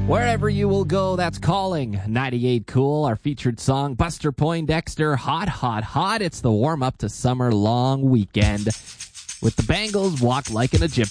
Wherever you will go, that's Calling. 98 Cool, our featured song. Buster Poindexter, Hot, Hot, Hot. It's the warm-up to summer long weekend with the Bangles, Walk Like an Egyptian.